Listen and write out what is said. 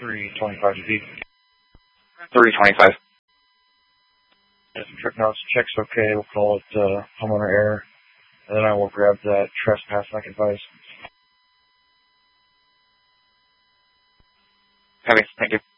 325 to beat. 325. If the notes check's okay, we'll call it homeowner error, and then I will grab that trespass-like advice. Heavy, thank you.